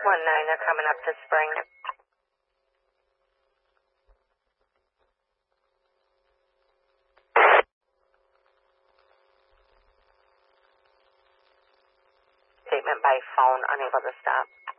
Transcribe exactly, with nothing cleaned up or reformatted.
one nine, they're coming up to Spring. Statement by phone, unable to stop.